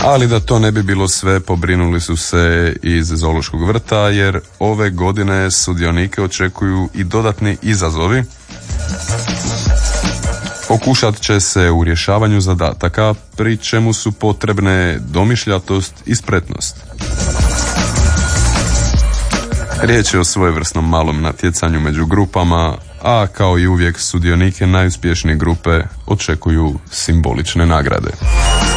Ali da to ne bi bilo sve, pobrinuli su se iz zoološkog vrta, jer ove godine sudionike očekuju i dodatni izazovi. Pokušat će se u rješavanju zadataka, pri čemu su potrebne domišljatost i spretnost. Riječ je o svojevrsnom malom natjecanju među grupama, a kao i uvijek sudionike najuspješnije grupe očekuju simbolične nagrade.